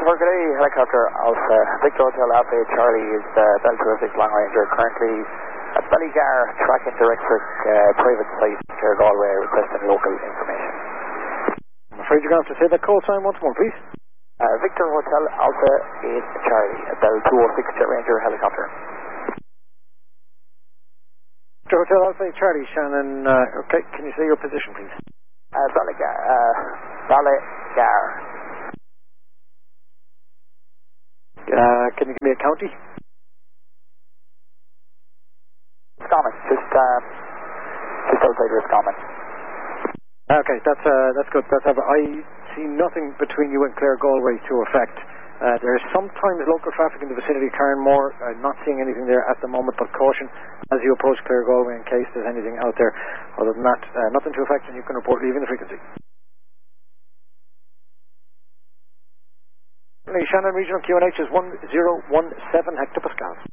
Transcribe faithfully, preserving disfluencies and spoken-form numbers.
Christopher, good day, helicopter Alpha. Victor Hotel Alpha Charlie is uh, Bell Terrific Long Ranger, currently at Ballygar, tracking direct for uh, private site, Clare Galway, requesting local information. I'm afraid you're going to have to say that call sign once more, please. Uh, Victor Hotel Alpha eight Charlie, a Bell two oh six Jet Ranger helicopter. Victor Hotel Alpha eight Charlie, Shannon, uh, okay, can you say your position, please? Uh, Ballygar, uh, Ballygar. Uh, can you give me a county? Roscommon, just, uh, just outside Roscommon. Okay, that's uh, that's good. That's uh, I see nothing between you and Clare Galway to affect. Uh, there is sometimes local traffic in the vicinity of Carnmore. I'm not seeing anything there at the moment, but caution as you approach Clare Galway in case there's anything out there. Other than that, uh, nothing to affect, and you can report leaving the frequency. Shannon Regional Q N H is one zero one seven hectopascals.